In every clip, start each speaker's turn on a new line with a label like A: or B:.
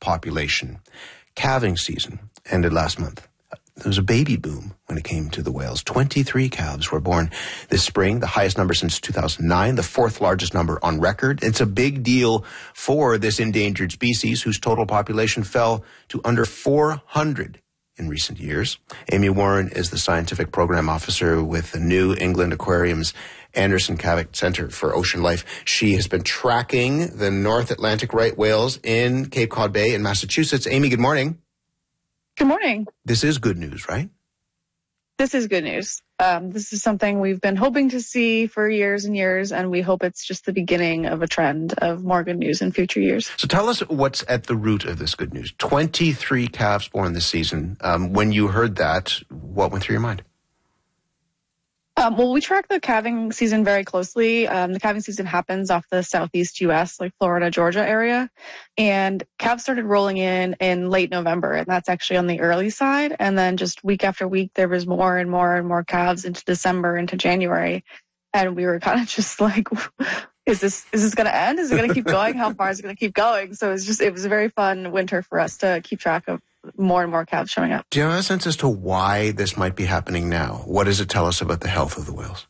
A: population. Calving season ended last month. There was a baby boom when it came to the whales. 23 calves were born this spring, the highest number since 2009, the fourth largest number on record. It's a big deal for this endangered species whose total population fell to under 400 in recent years. Amy Warren is the scientific program officer with the New England Aquarium's Anderson Cavett Center for Ocean Life. She has been tracking the North Atlantic right whales in Cape Cod Bay in Massachusetts. Amy, good morning.
B: Good morning.
A: This is good news, right?
B: This is good news. This is something we've been hoping to see for years and years, and we hope it's just the beginning of a trend of more good news in future years.
A: So tell us what's at the root of this good news. 23 calves born this season. When you heard that, what went through your mind?
B: Well, we track the calving season very closely. The calving season happens off the southeast U.S., like Florida, Georgia area. And calves started rolling in late November, and that's actually on the early side. And then just week after week, there was more and more and more calves into December, into January. And we were kind of just like, is this going to end? Is it going to keep going? How far is it going to keep going? So it was a very fun winter for us to keep track of more and more calves showing up.
A: Do you have a sense as to why this might be happening now? What does it tell us about the health of the whales?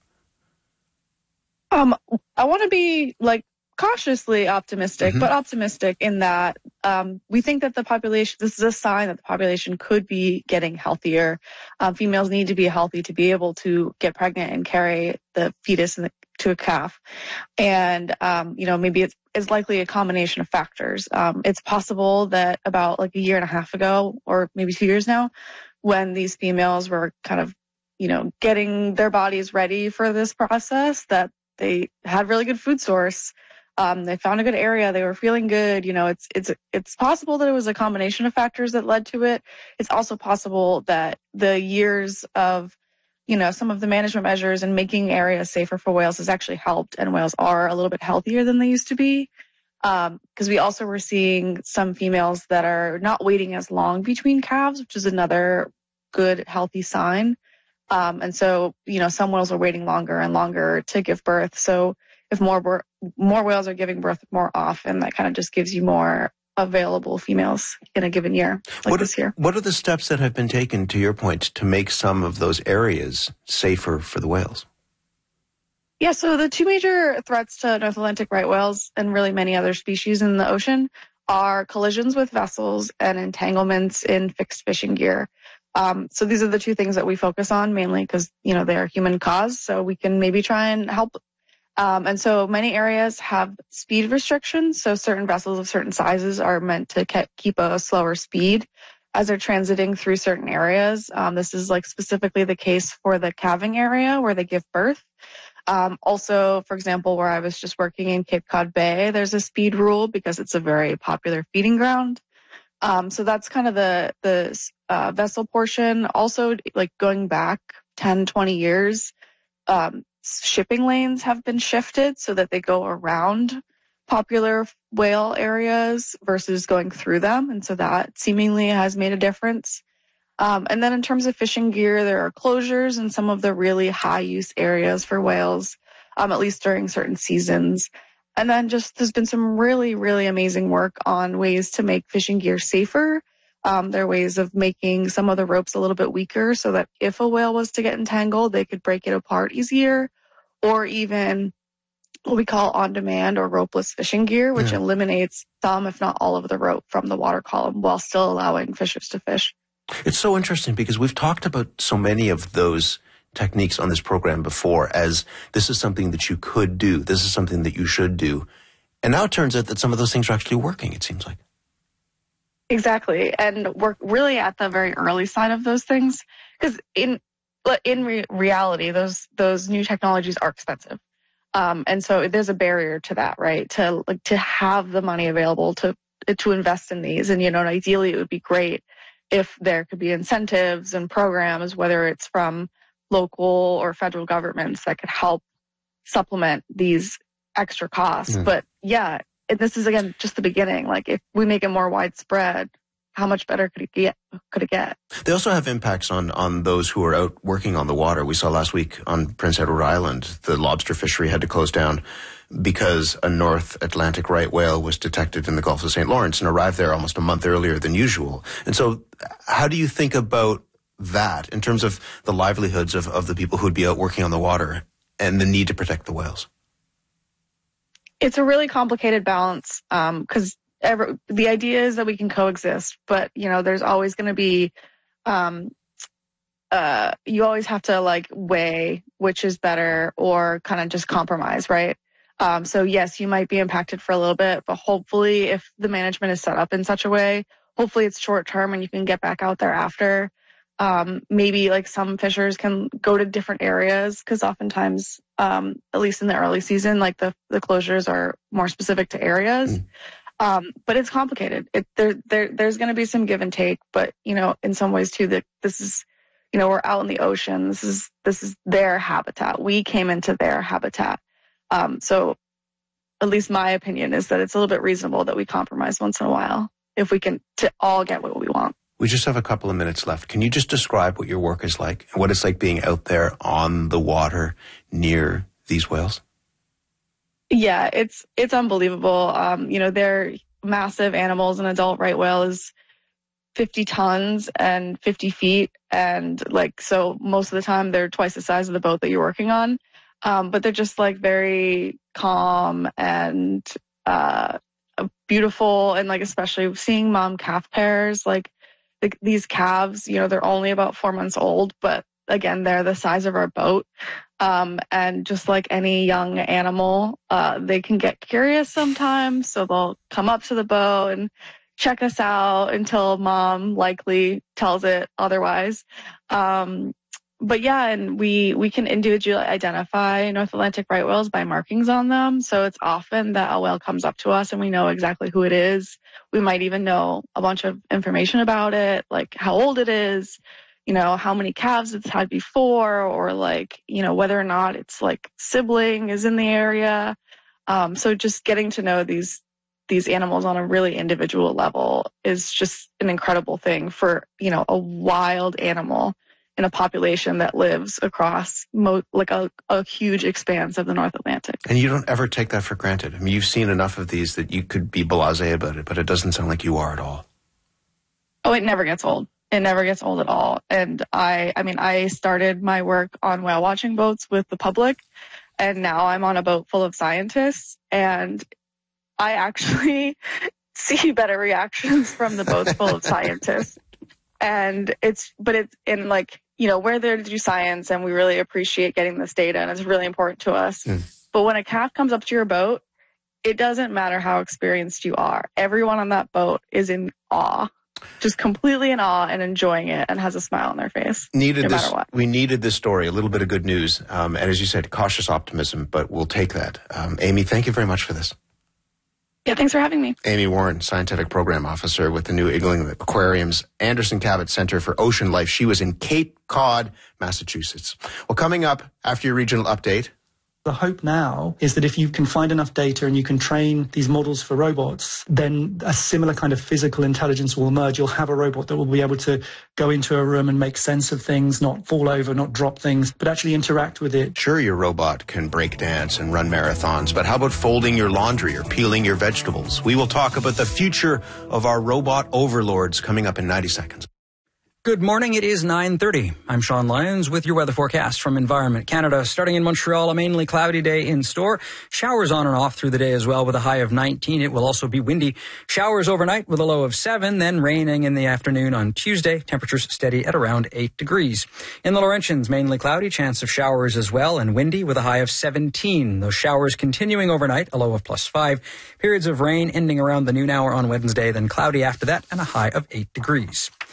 B: I want to be cautiously optimistic, but optimistic in that we think that the population, this is a sign that the population could be getting healthier. Females need to be healthy to be able to get pregnant and carry the fetus to a calf. And, maybe it's likely a combination of factors. It's possible that about a year and a half ago, or maybe 2 years now, when these females were kind of, getting their bodies ready for this process, that they had really good food source. They found a good area. They were feeling good. It's possible that it was a combination of factors that led to it. It's also possible that the years of, some of the management measures and making areas safer for whales has actually helped, and whales are a little bit healthier than they used to be. Because we also were seeing some females that are not waiting as long between calves, which is another good, healthy sign. And so, some whales are waiting longer and longer to give birth. So if more whales are giving birth more often, that kind of just gives you more available females in a given year, this year.
A: What are the steps that have been taken, to your point, to make some of those areas safer for the whales?
B: Yeah, so the two major threats to North Atlantic right whales and really many other species in the ocean are collisions with vessels and entanglements in fixed fishing gear. So these are the two things that we focus on mainly because, they are human caused, so we can maybe try and help. And so many areas have speed restrictions. So certain vessels of certain sizes are meant to keep a slower speed as they're transiting through certain areas. This is specifically the case for the calving area where they give birth. Also, for example, where I was just working in Cape Cod Bay, there's a speed rule because it's a very popular feeding ground. So that's kind of the vessel portion. Also, going back 10, 20 years, shipping lanes have been shifted so that they go around popular whale areas versus going through them. And so that seemingly has made a difference. And then in terms of fishing gear, there are closures in some of the really high use areas for whales, at least during certain seasons. And then there's been some really, really amazing work on ways to make fishing gear safer. There are ways of making some of the ropes a little bit weaker so that if a whale was to get entangled, they could break it apart easier, or even what we call on-demand or ropeless fishing gear, which eliminates some, if not all of the rope from the water column while still allowing fishers to fish.
A: It's so interesting because we've talked about so many of those techniques on this program before as this is something that you could do. This is something that you should do. And now it turns out that some of those things are actually working, it seems like.
B: Exactly. And we're really at the very early side of those things because in reality, those new technologies are expensive. And so there's a barrier to that, right? To have the money available to invest in these. And, ideally it would be great if there could be incentives and programs, whether it's from local or federal governments that could help supplement these extra costs. But this is, again, just the beginning. If we make it more widespread, how much better could it get?
A: They also have impacts on those who are out working on the water. We saw last week on Prince Edward Island, the lobster fishery had to close down because a North Atlantic right whale was detected in the Gulf of St. Lawrence and arrived there almost a month earlier than usual. And so how do you think about that in terms of the livelihoods of the people who would be out working on the water and the need to protect the whales?
B: It's a really complicated balance because the idea is that we can coexist, but, there's always going to be, you always have to like weigh which is better or kind of just compromise, right? So yes, you might be impacted for a little bit, but hopefully if the management is set up in such a way, hopefully it's short term and you can get back out there after. Maybe like some fishers can go to different areas because oftentimes, at least in the early season, like the closures are more specific to areas. But it's complicated. There's going to be some give and take, but in some ways too, that this is, we're out in the ocean. This is their habitat. We came into their habitat. So at least my opinion is that it's a little bit reasonable that we compromise once in a while if we can to all get what we want.
A: We just have a couple of minutes left. Can you just describe what your work is like and what it's like being out there on the water near these whales?
B: Yeah, it's unbelievable. They're massive animals. An adult right whale is 50 tons and 50 feet. And so most of the time they're twice the size of the boat that you're working on. But they're just very calm and beautiful. And especially seeing mom calf pairs, these calves, they're only about 4 months old, but again, they're the size of our boat. And just like any young animal, they can get curious sometimes. So they'll come up to the boat and check us out until mom likely tells it otherwise. But yeah, and we can individually identify North Atlantic right whales by markings on them. So it's often that a whale comes up to us and we know exactly who it is. We might even know a bunch of information about it, like how old it is, how many calves it's had before, or whether or not it's sibling is in the area. So just getting to know these animals on a really individual level is just an incredible thing for, a wild animal in a population that lives across a huge expanse of the North Atlantic. And you don't ever take that for granted. I mean, you've seen enough of these that you could be blasé about it, but it doesn't sound like you are at all. Oh, it never gets old. It never gets old at all. And I started my work on whale watching boats with the public, and now I'm on a boat full of scientists, and I actually see better reactions from the boats full of scientists. And it's in we're there to do science and we really appreciate getting this data and it's really important to us. But when a calf comes up to your boat, it doesn't matter how experienced you are. Everyone on that boat is in awe, just completely in awe and enjoying it and has a smile on their face. No matter what. We needed this story, a little bit of good news. And as you said, cautious optimism, but we'll take that. Amy, thank you very much for this. Yeah, thanks for having me. Amy Warren, Scientific Program Officer with the New England Aquarium's Anderson Cabot Center for Ocean Life. She was in Cape Cod, Massachusetts. Well, coming up after your regional update.
C: The hope now is that if you can find enough data and you can train these models for robots, then a similar kind of physical intelligence will emerge. You'll have a robot that will be able to go into a room and make sense of things, not fall over, not drop things, but actually interact with it.
A: Sure, your robot can break dance and run marathons, but how about folding your laundry or peeling your vegetables? We will talk about the future of our robot overlords coming up in 90 seconds.
D: Good morning. It is 9:30. I'm Sean Lyons with your weather forecast from Environment Canada. Starting in Montreal, a mainly cloudy day in store. Showers on and off through the day as well with a high of 19. It will also be windy. Showers overnight with a low of 7, then raining in the afternoon on Tuesday. Temperatures steady at around 8 degrees. In the Laurentians, mainly cloudy, chance of showers as well, and windy with a high of 17. Those showers continuing overnight, a low of +5. Periods of rain ending around the noon hour on Wednesday, then cloudy after that, and a high of 8 degrees.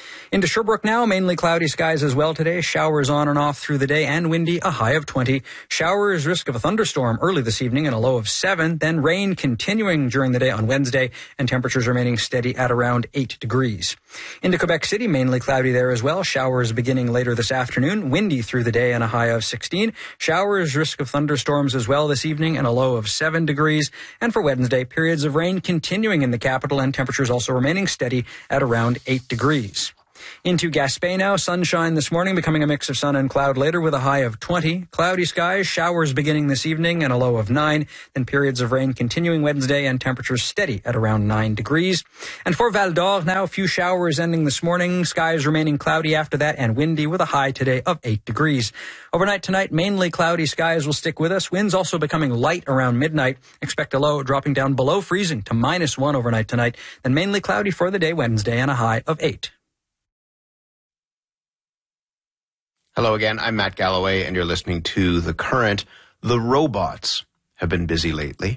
D: Into Sherbrooke now, mainly cloudy skies as well today. Showers on and off through the day and windy, a high of 20. Showers, risk of a thunderstorm early this evening and a low of 7. Then rain continuing during the day on Wednesday and temperatures remaining steady at around 8 degrees. Into Quebec City, mainly cloudy there as well. Showers beginning later this afternoon, windy through the day and a high of 16. Showers, risk of thunderstorms as well this evening and a low of 7 degrees. And for Wednesday, periods of rain continuing in the capital and temperatures also remaining steady at around 8 degrees. Into Gaspé now, sunshine this morning, becoming a mix of sun and cloud later with a high of 20. Cloudy skies, showers beginning this evening and a low of 9. Then periods of rain continuing Wednesday and temperatures steady at around 9 degrees. And for Val d'Or now, a few showers ending this morning, skies remaining cloudy after that and windy with a high today of 8 degrees. Overnight tonight, mainly cloudy skies will stick with us. Winds also becoming light around midnight. Expect a low dropping down below freezing to -1 overnight tonight. Then mainly cloudy for the day Wednesday and a high of 8.
A: Hello again, I'm Matt Galloway, and you're listening to The Current. The robots have been busy lately.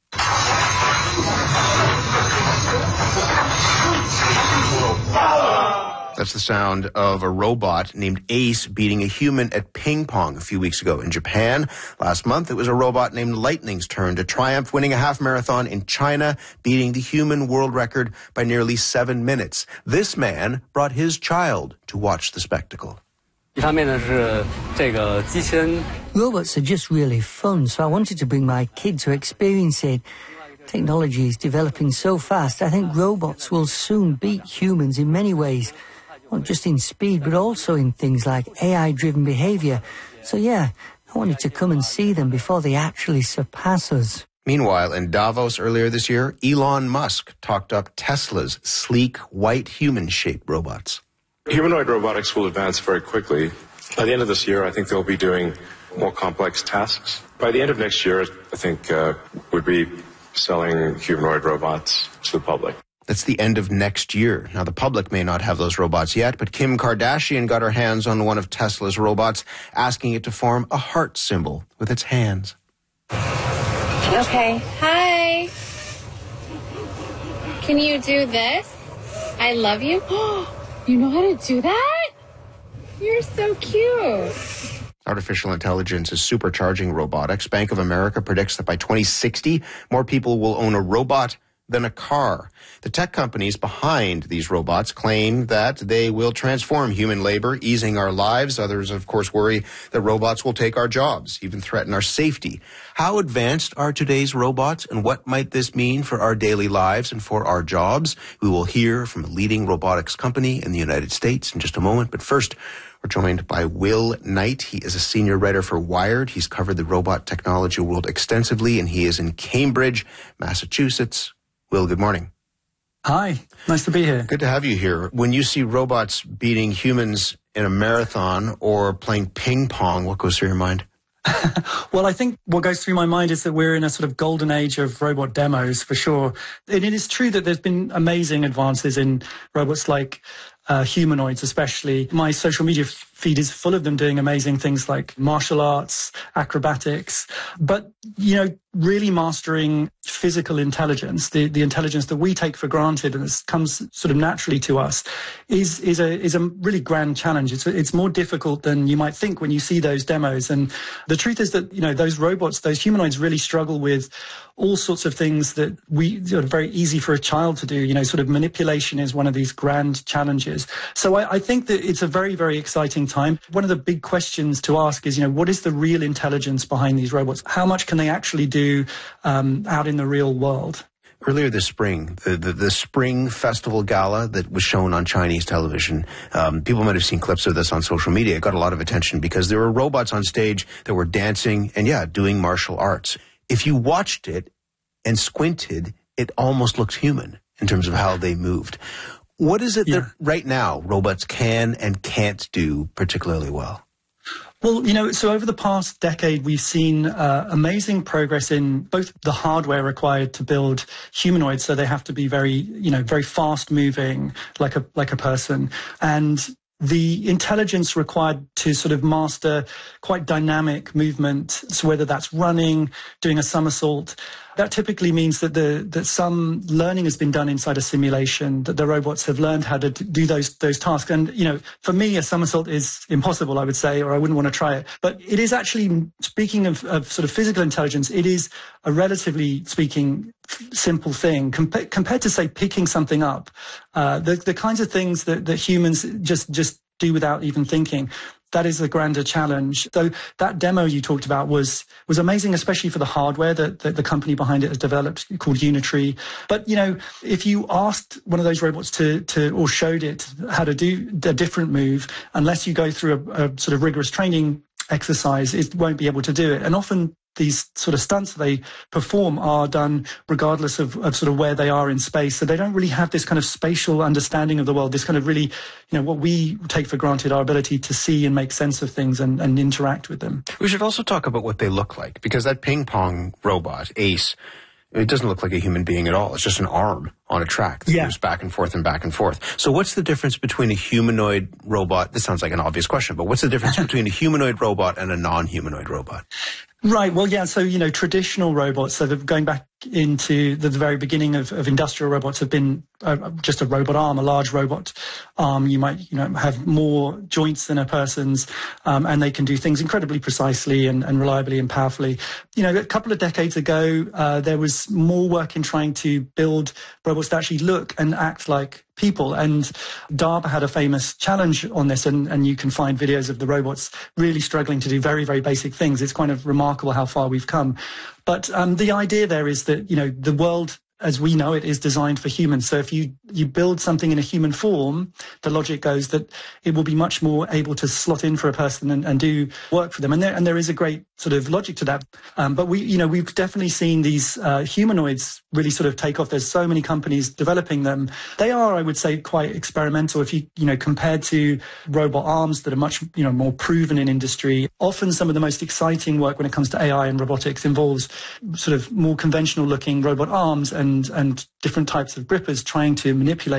A: That's the sound of a robot named Ace beating a human at ping pong a few weeks ago in Japan. Last month, it was a robot named Lightning's turn to triumph, winning a half marathon in China, beating the human world record by nearly 7 minutes. This man brought his child to watch the spectacle.
E: Robots are just really fun, so I wanted to bring my kid to experience it. Technology is developing so fast, I think robots will soon beat humans in many ways. Not just in speed, but also in things like AI-driven behavior. So yeah, I wanted to come and see them before they actually surpass us.
A: Meanwhile, in Davos earlier this year, Elon Musk talked up Tesla's sleek, white, human-shaped robots.
F: Humanoid robotics will advance very quickly. By the end of this year, I think they'll be doing more complex tasks. By the end of next year, I think we'll be selling humanoid robots to the public.
A: That's the end of next year. Now, the public may not have those robots yet, but Kim Kardashian got her hands on one of Tesla's robots, asking it to form a heart symbol with its hands.
G: Okay. Hi. Can you do this? I love you. You know how to do that? You're so cute.
A: Artificial intelligence is supercharging robotics. Bank of America predicts that by 2060, more people will own a robot than a car. The tech companies behind these robots claim that they will transform human labor, easing our lives. Others, of course, worry that robots will take our jobs, even threaten our safety. How advanced are today's robots, and what might this mean for our daily lives and for our jobs? We will hear from a leading robotics company in the United States in just a moment. But first, we're joined by Will Knight. He is a senior writer for Wired. He's covered the robot technology world extensively, and he is in Cambridge, Massachusetts. Will, good morning.
C: Hi, nice to be here.
A: Good to have you here. When you see robots beating humans in a marathon or playing ping pong, what goes through your mind?
C: Well, I think what goes through my mind is that we're in a sort of golden age of robot demos, for sure. And it is true that there's been amazing advances in robots like humanoids, especially. My social media feed is full of them doing amazing things like martial arts, acrobatics. But, you know, really mastering physical intelligence, the intelligence that we take for granted and this comes sort of naturally to us, is a really grand challenge. It's more difficult than you might think when you see those demos. And the truth is that, you know, those robots, those humanoids really struggle with all sorts of things that are very easy for a child to do. You know, sort of manipulation is one of these grand challenges. So I think that it's a very, very exciting time. One of the big questions to ask is, you know, what is the real intelligence behind these robots? How much can they actually do out in the real world?
A: Earlier this spring, the Spring Festival Gala that was shown on Chinese television, people might have seen clips of this on social media. It got a lot of attention because there were robots on stage that were dancing and, doing martial arts. If you watched it and squinted, it almost looked human in terms of how they moved. What is it that right now robots can and can't do particularly well?
C: Well, you know, so over the past decade, we've seen amazing progress in both the hardware required to build humanoids. So they have to be very fast moving like a person, and the intelligence required to sort of master quite dynamic movement. So whether that's running, doing a somersault, that typically means that some learning has been done inside a simulation, that the robots have learned how to do those tasks. And, for me, a somersault is impossible, I would say, or I wouldn't want to try it. But it is actually, speaking of sort of physical intelligence, it is a relatively speaking simple thing compared to, say, picking something up. The kinds of things that humans just do without even thinking. That is a grander challenge. So that demo you talked about was amazing, especially for the hardware that the company behind it has developed called Unitree. But, if you asked one of those robots to or showed it how to do a different move, unless you go through a sort of rigorous training exercise, it won't be able to do it. And often these sort of stunts they perform are done regardless of sort of where they are in space. So they don't really have this kind of spatial understanding of the world, this kind of really, what we take for granted, our ability to see and make sense of things and interact with them.
A: We should also talk about what they look like, because that ping pong robot, Ace, it doesn't look like a human being at all. It's just an arm on a track that moves back and forth and back and forth. So what's the difference between a humanoid robot? This sounds like an obvious question, but what's the difference between a humanoid robot and a non-humanoid robot?
C: Right. Well, yeah. So, traditional robots, so going back into the very beginning of industrial robots, have been just a robot arm, a large robot arm. You might, have more joints than a person's, and they can do things incredibly precisely and reliably and powerfully. A couple of decades ago, there was more work in trying to build robots that actually look and act like people. And DARPA had a famous challenge on this, and you can find videos of the robots really struggling to do very, very basic things. It's kind of remarkable how far we've come. But the idea there is that, the world as we know it is designed for humans. So if you build something in a human form, the logic goes that it will be much more able to slot in for a person and do work for them. And there is a great sort of logic to that. But we've definitely seen these humanoids really sort of take off. There's so many companies developing them. They are, I would say, quite experimental. If you compared to robot arms that are much more proven in industry. Often some of the most exciting work when it comes to AI and robotics involves sort of more conventional looking robot arms and different types of grippers trying to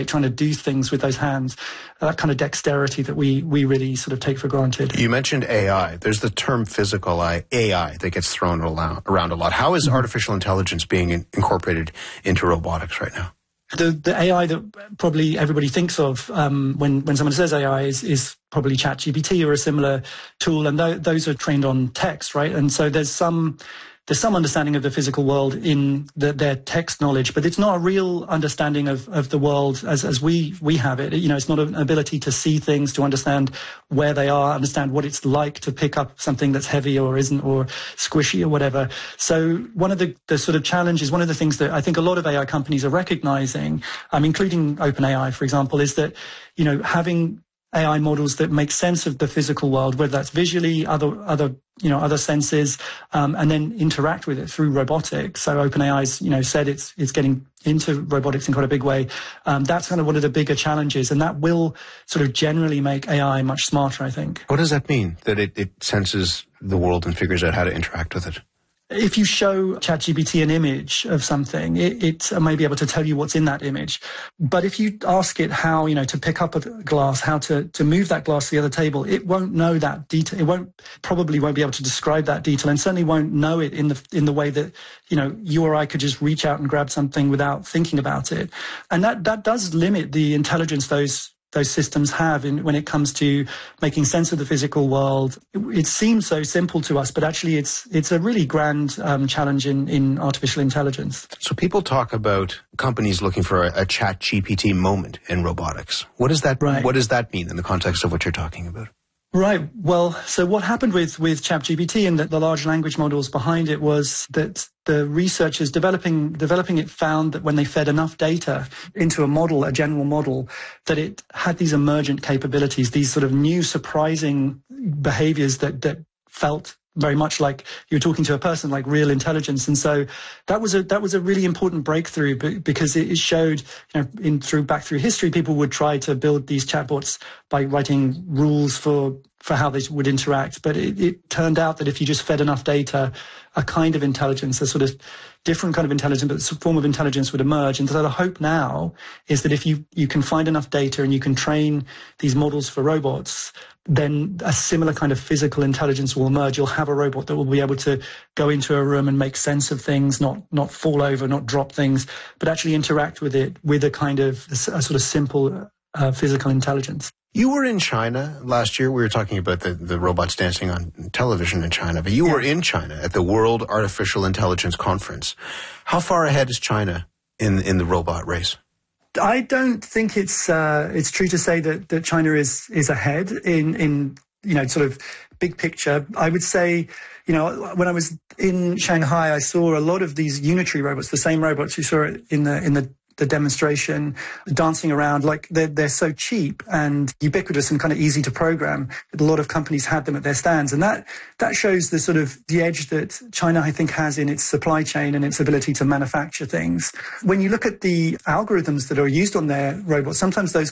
C: do things with those hands, that kind of dexterity that we really sort of take for granted.
A: You mentioned AI. There's the term physical AI that gets thrown around a lot. How is artificial intelligence being incorporated into robotics right now?
C: The AI that probably everybody thinks of when someone says AI is probably ChatGPT or a similar tool, and those are trained on text, right? And so there's some understanding of the physical world in their text knowledge, but it's not a real understanding of the world as we have it. It's not an ability to see things, to understand where they are, understand what it's like to pick up something that's heavy or isn't, or squishy or whatever. So one of the sort of challenges, one of the things that I think a lot of AI companies are recognizing, including OpenAI, for example, is that, having AI models that make sense of the physical world, whether that's visually, other senses, and then interact with it through robotics. So OpenAI's, said it's getting into robotics in quite a big way. That's kind of one of the bigger challenges, and that will sort of generally make AI much smarter, I think.
A: What does that mean, that it senses the world and figures out how to interact with it?
C: If you show ChatGPT an image of something, it may be able to tell you what's in that image. But if you ask it how, to pick up a glass, how to move that glass to the other table, it won't know that detail. It probably won't be able to describe that detail, and certainly won't know it in the way that, you or I could just reach out and grab something without thinking about it. And that does limit the intelligence those systems have when it comes to making sense of the physical world. It seems so simple to us, but actually it's a really grand challenge in artificial intelligence.
A: So people talk about companies looking for a ChatGPT moment in robotics. What does that mean in the context of what you're talking about?
C: Right. Well, so what happened with ChatGPT and the large language models behind it was that the researchers developing it found that when they fed enough data into a model, a general model, that it had these emergent capabilities, these sort of new surprising behaviors that felt very much like you were talking to a person, like real intelligence. And so that was a really important breakthrough, because it showed, back through history, people would try to build these chatbots by writing rules for for how they would interact. But it turned out that if you just fed enough data, a kind of intelligence, a sort of different kind of intelligence, but a form of intelligence would emerge. And so the hope now is that if you can find enough data and you can train these models for robots, then a similar kind of physical intelligence will emerge. You'll have a robot that will be able to go into a room and make sense of things, not fall over, not drop things, but actually interact with it with a kind of a sort of simple physical intelligence.
A: You were in China last year. We were talking about the robots dancing on television in China, but you were in China at the World Artificial Intelligence Conference. How far ahead is China in the robot race?
C: I don't think it's true to say that China is ahead in sort of big picture. I would say, when I was in Shanghai, I saw a lot of these unitary robots, the same robots you saw in the demonstration, dancing around. Like they're so cheap and ubiquitous and kind of easy to program that a lot of companies had them at their stands. And that shows the sort of the edge that China, I think, has in its supply chain and its ability to manufacture things. When you look at the algorithms that are used on their robots, sometimes those